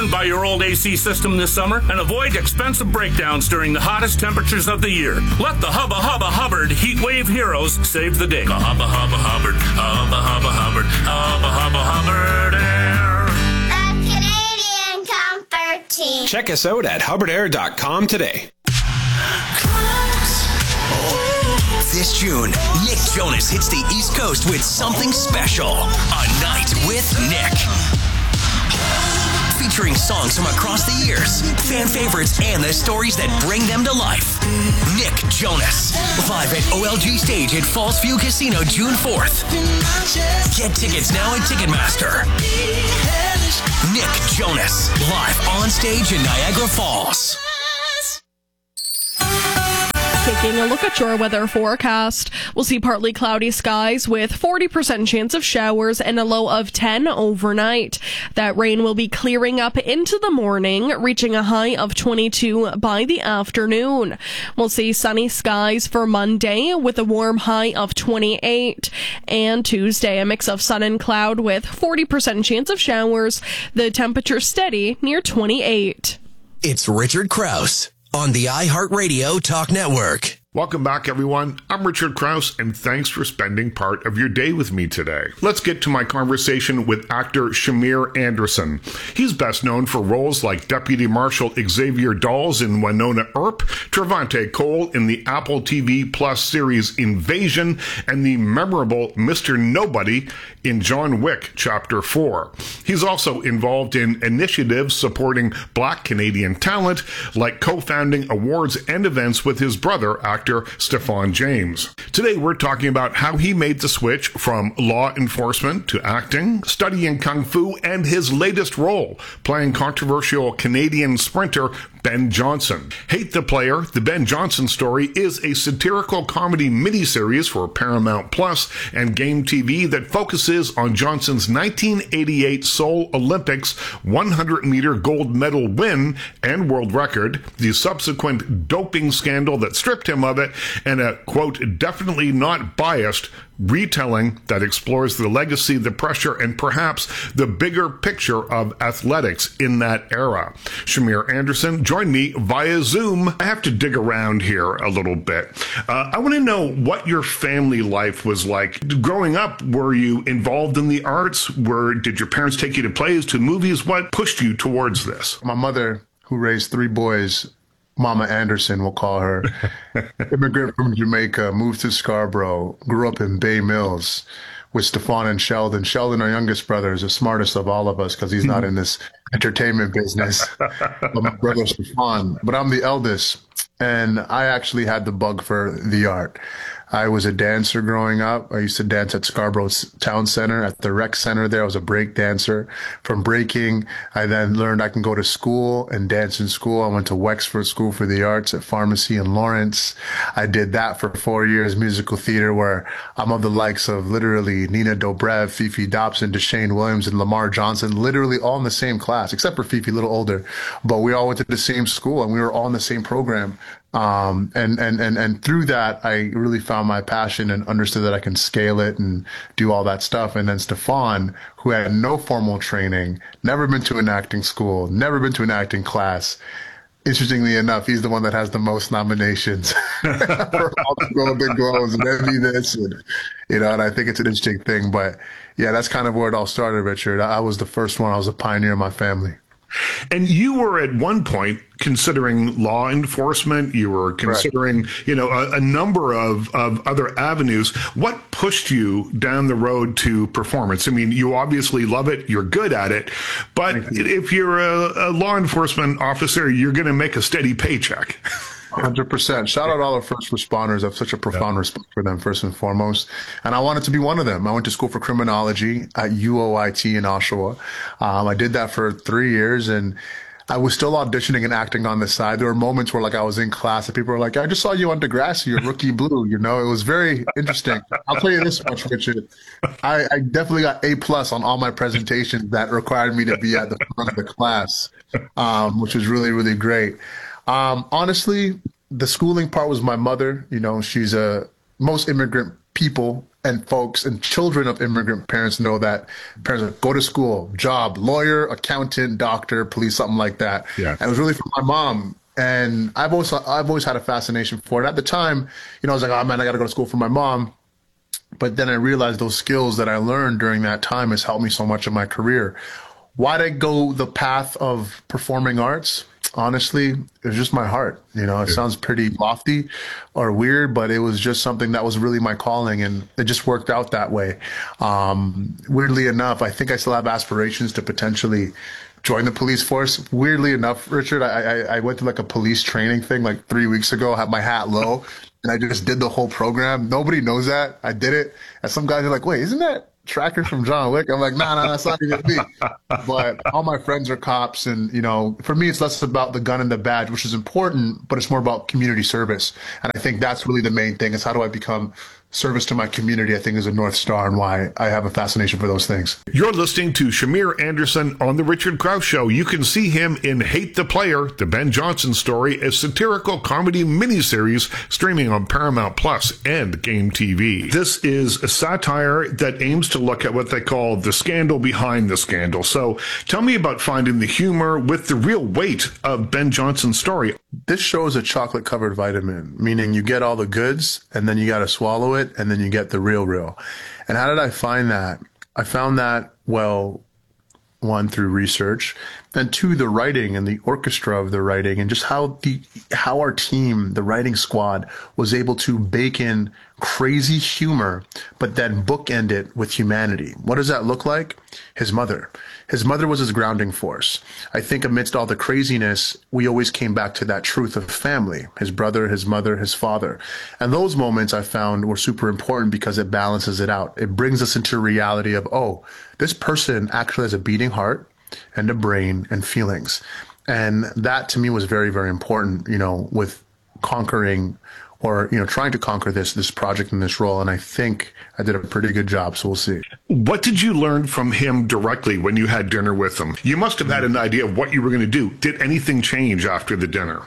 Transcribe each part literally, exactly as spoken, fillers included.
burned by your old A C system this summer and avoid expensive breakdowns during the hottest temperatures of the year. Let the Hubba Hubba Hubbard Heat Wave Heroes save the day. Hubba Hubba Hubbard, Hubba Hubba Hubbard, Hubba Hubba Hubbard Air. The Canadian Comfort Team. Check us out at hubbard air dot com today. This June, Nick Jonas hits the East Coast with something special. A Night with Nick. Featuring songs from across the years, fan favorites, and the stories that bring them to life. Nick Jonas. Live at O L G Stage at Falls View Casino June fourth. Get tickets now at Ticketmaster. Nick Jonas. Live on stage in Niagara Falls. Taking a look at your weather forecast, we'll see partly cloudy skies with forty percent chance of showers and a low of ten overnight. That rain will be clearing up into the morning, reaching a high of twenty-two by the afternoon. We'll see sunny skies for Monday with a warm high of twenty-eight. And Tuesday, a mix of sun and cloud with forty percent chance of showers. The temperature steady near twenty-eight. It's Richard Krause on the iHeartRadio Talk Network. Welcome back, everyone. I'm Richard Krause, and thanks for spending part of your day with me today. Let's get to my conversation with actor Shamir Anderson. He's best known for roles like Deputy Marshal Xavier Dawes in Winona Earp, Trevante Cole in the Apple T V Plus series Invasion, and the memorable Mister Nobody in John Wick Chapter four. He's also involved in initiatives supporting Black Canadian talent, like co-founding awards and events with his brother, actor Stephan James. Today we're talking about how he made the switch from law enforcement to acting, studying kung fu, and his latest role, playing controversial Canadian sprinter Ben Johnson. Hate the Player, the Ben Johnson Story, is a satirical comedy miniseries for Paramount Plus and Game T V that focuses on Johnson's nineteen eighty-eight Seoul Olympics one hundred meter gold medal win and world record, the subsequent doping scandal that stripped him of it, and a, quote, definitely not biased retelling that explores the legacy, the pressure, and perhaps the bigger picture of athletics in that era. Shamir Anderson joined me via Zoom. I have to dig around here a little bit. Uh, I want to know what your family life was like. Growing up, were you involved in the arts? Were, did your parents take you to plays, to movies? What pushed you towards this? My mother, who raised three boys, Mama Anderson, we'll call her, immigrant from Jamaica, moved to Scarborough, grew up in Bay Mills with Stephan and Sheldon. Sheldon, our youngest brother, is the smartest of all of us because he's not in this entertainment business. But my brother Stephan, but I'm the eldest, and I actually had the bug for the art. I was a dancer growing up. I used to dance at Scarborough Town Center, at the rec center there. I was a break dancer. From breaking, I then learned I can go to school and dance in school. I went to Wexford School for the Arts at Pharmacy in Lawrence. I did that for four years, musical theater, where I'm of the likes of literally Nina Dobrev, Fifi Dobson, Deshane Williams, and Lamar Johnson, literally all in the same class, except for Fifi, a little older. But we all went to the same school, and we were all in the same program. Um, and, and, and, and through that, I really found my passion and understood that I can scale it and do all that stuff. And then Stephan, who had no formal training, never been to an acting school, never been to an acting class. Interestingly enough, he's the one that has the most nominations for all the Golden Globes and Emmy this, and, you know, and I think it's an interesting thing. But yeah, that's kind of where it all started, Richard. I was the first one. I was a pioneer in my family. And you were at one point considering law enforcement. You were considering, right. you know, a, a number of, of other avenues. What pushed you down the road to performance? I mean, you obviously love it. You're good at it. But you. if you're a, a law enforcement officer, you're going to make a steady paycheck. one hundred percent. Shout out all our first responders. I have such a profound yeah. respect for them, first and foremost. And I wanted to be one of them. I went to school for criminology at U O I T in Oshawa. Um, I did that for three years, and I was still auditioning and acting on the side. There were moments where, like, I was in class and people were like, I just saw you on Degrassi, you're Rookie Blue. You know, it was very interesting. I'll tell you this much, Richard. I, I definitely got A plus on all my presentations that required me to be at the front of the class, um, which was really, really great. Um, honestly, the schooling part was my mother. You know, she's a, most immigrant people and folks and children of immigrant parents know that parents are, go to school, job, lawyer, accountant, doctor, police, something like that. Yeah. And it was really for my mom. And I've always, I've always had a fascination for it. At the time, you know, I was like, oh man, I got to go to school for my mom. But then I realized those skills that I learned during that time has helped me so much in my career. Why'd I go the path of performing arts? Honestly, it was just my heart. You know, it yeah. sounds pretty lofty or weird, but it was just something that was really my calling, and it just worked out that way. Um, weirdly enough, I think I still have aspirations to potentially join the police force. Weirdly enough, Richard, I, I, I went to like a police training thing like three weeks ago, had my hat low, and I just did the whole program. Nobody knows that. I did it. And some guys are like, wait, isn't that Tracker from John Wick? I'm like, nah, nah, that's not even me. But all my friends are cops, and you know, for me, it's less about the gun and the badge, which is important, but it's more about community service. And I think that's really the main thing: is how do I become service to my community? I think is a North Star, and why I have a fascination for those things. You're listening to Shamir Anderson on The Richard Krause Show. You can see him in Hate the Player, the Ben Johnson story, a satirical comedy miniseries streaming on Paramount Plus and Game T V. This is a satire that aims to look at what they call the scandal behind the scandal. So tell me about finding the humor with the real weight of Ben Johnson's story. This show is a chocolate-covered vitamin, meaning you get all the goods, and then you got to swallow it, and then you get the real, real. And how did I find that? I found that, well, one, through research, and two, the writing and the orchestra of the writing, and just how the how our team, the writing squad, was able to bake in crazy humor, but then bookend it with humanity. What does that look like? His mother. His mother was his grounding force. I think amidst all the craziness, we always came back to that truth of family, his brother, his mother, his father. And those moments I found were super important because it balances it out. It brings us into reality of, oh, this person actually has a beating heart and a brain and feelings. And that to me was very, very important, you know, with conquering or, you know, trying to conquer this, this project and this role. And I think I did a pretty good job. So we'll see. What did you learn from him directly when you had dinner with him? You must have had an idea of what you were going to do. Did anything change after the dinner?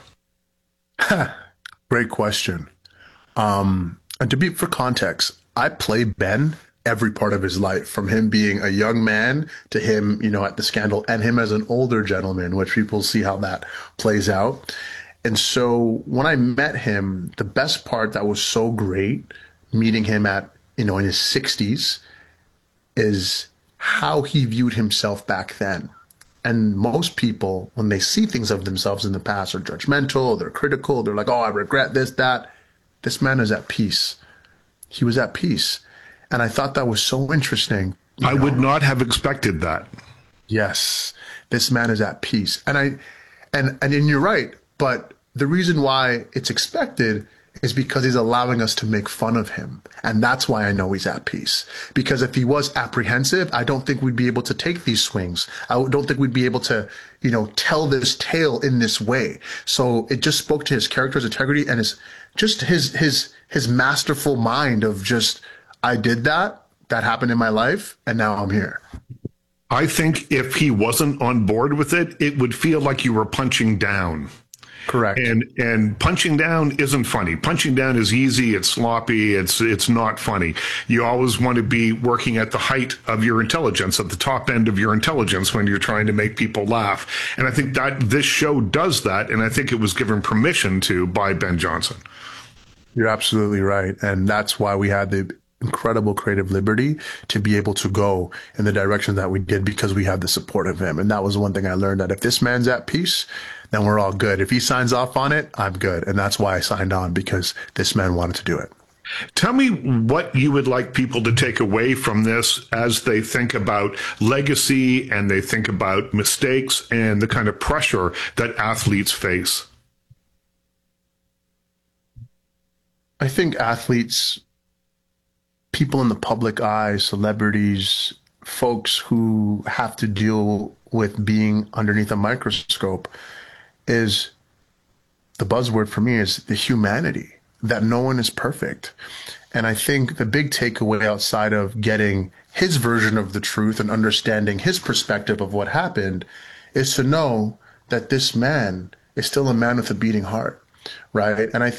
Great question. Um, and to be for context, I play Ben every part of his life, from him being a young man to him, you know, at the scandal, and him as an older gentleman, which people see how that plays out. And so when I met him, the best part that was so great, meeting him at, you know, in his sixties, is how he viewed himself back then. And most people, when they see things of themselves in the past, are judgmental, they're critical, they're like, oh, I regret this, that. This man is at peace. He was at peace. And I thought that was so interesting. I know? would not have expected that. Yes, this man is at peace. And I, and, and, and you're right. But the reason why it's expected is because he's allowing us to make fun of him. And that's why I know he's at peace. Because if he was apprehensive, I don't think we'd be able to take these swings. I don't think we'd be able to, you know, tell this tale in this way. So it just spoke to his character's integrity and his, just his, his, his masterful mind of just, I did that, that happened in my life, and now I'm here. I think if he wasn't on board with it, it would feel like you were punching down. Correct. And and punching down isn't funny. Punching down is easy, it's sloppy, it's it's not funny. You always want to be working at the height of your intelligence, at the top end of your intelligence when you're trying to make people laugh. And I think that this show does that, and I think it was given permission to by Ben Johnson. You're absolutely right. And that's why we had the incredible creative liberty to be able to go in the direction that we did, because we had the support of him. And that was one thing I learned, that if this man's at peace, then we're all good. If he signs off on it, I'm good. And that's why I signed on, because this man wanted to do it. Tell me what you would like people to take away from this as they think about legacy and they think about mistakes and the kind of pressure that athletes face. I think athletes, people in the public eye, celebrities, folks who have to deal with being underneath a microscope, is the buzzword for me is the humanity, that no one is perfect. And I think the big takeaway outside of getting his version of the truth and understanding his perspective of what happened is to know that this man is still a man with a beating heart, right? And I think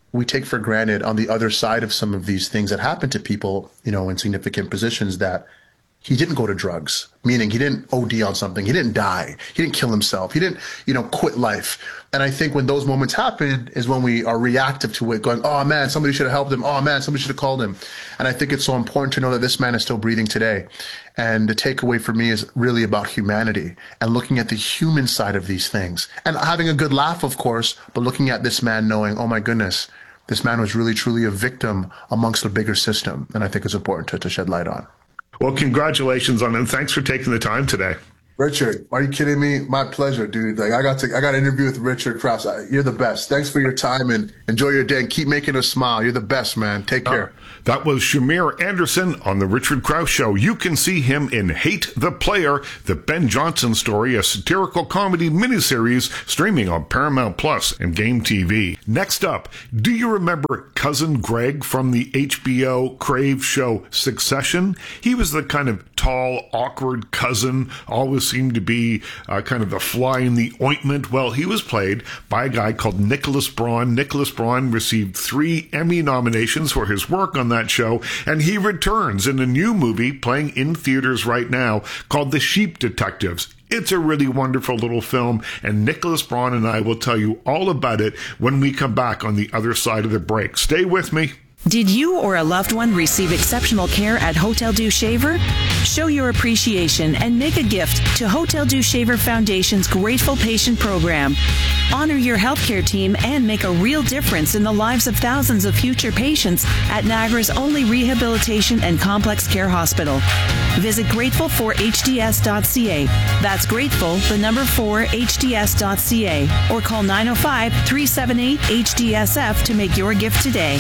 we take for granted on the other side of some of these things that happen to people, you know, in significant positions, that he didn't go to drugs, meaning he didn't O D on something. He didn't die. He didn't kill himself. He didn't, you know, quit life. And I think when those moments happen is when we are reactive to it, going, oh, man, somebody should have helped him. Oh, man, somebody should have called him. And I think it's so important to know that this man is still breathing today. And the takeaway for me is really about humanity and looking at the human side of these things and having a good laugh, of course, but looking at this man knowing, oh, my goodness, this man was really, truly a victim amongst a bigger system. And I think it's important to, to shed light on. Well, congratulations on it. And thanks for taking the time today. Richard, are you kidding me? My pleasure, dude. Like I got to, I got an interview with Richard Krause. You're the best. Thanks for your time and enjoy your day and keep making us smile. You're the best, man. Take care. Uh, that was Shamir Anderson on the Richard Krause Show. You can see him in Hate the Player, the Ben Johnson story, a satirical comedy miniseries streaming on Paramount Plus and Game T V. Next up, do you remember Cousin Greg from the H B O Crave show Succession? He was the kind of tall, awkward cousin, always seemed to be uh, kind of the fly in the ointment. Well, he was played by a guy called Nicholas Braun. Nicholas Braun received three Emmy nominations for his work on that show, and he returns in a new movie playing in theaters right now called The Sheep Detectives. It's a really wonderful little film, and Nicholas Braun and I will tell you all about it when we come back on the other side of the break. Stay with me. Did you or a loved one receive exceptional care at Hotel Dieu Shaver? Show your appreciation and make a gift to Hotel Dieu Shaver Foundation's Grateful Patient Program. Honor your healthcare team and make a real difference in the lives of thousands of future patients at Niagara's only rehabilitation and complex care hospital. Visit grateful for h d s dot c a. That's grateful, the number four, h d s dot c a. Or call nine oh five, three seven eight, H D S F to make your gift today.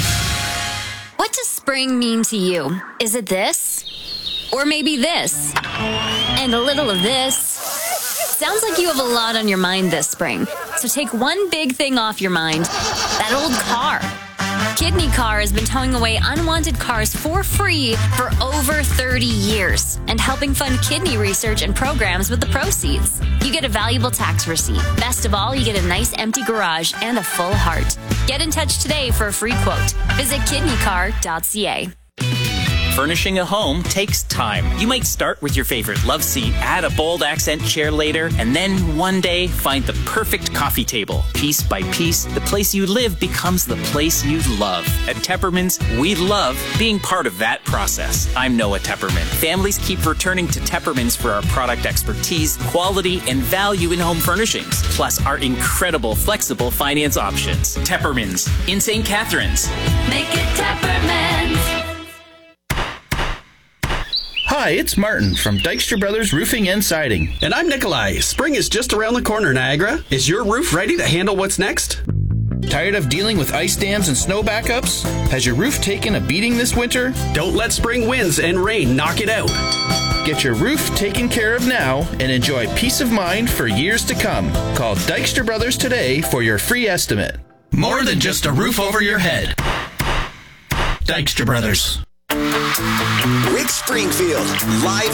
What does spring mean to you? Is it this? Or maybe this? And a little of this? Sounds like you have a lot on your mind this spring. So take one big thing off your mind. That old car. Kidney Car has been towing away unwanted cars for free for over thirty years and helping fund kidney research and programs with the proceeds. You get a valuable tax receipt. Best of all, you get a nice empty garage and a full heart. Get in touch today for a free quote. Visit kidney car dot c a. Furnishing a home takes time. You might start with your favorite love seat, add a bold accent chair later, and then one day find the perfect coffee table. Piece by piece, the place you live becomes the place you love. At Tepperman's, we love being part of that process. I'm Noah Tepperman. Families keep returning to Tepperman's for our product expertise, quality, and value in home furnishings, plus our incredible flexible finance options. Tepperman's in Saint Catharines. Make it Tepperman's. Hi, it's Martin from Dykstra Brothers Roofing and Siding. And I'm Nikolai. Spring is just around the corner, Niagara. Is your roof ready to handle what's next? Tired of dealing with ice dams and snow backups? Has your roof taken a beating this winter? Don't let spring winds and rain knock it out. Get your roof taken care of now and enjoy peace of mind for years to come. Call Dykstra Brothers today for your free estimate. More than just a roof over your head. Dykstra Brothers. Rick Springfield, live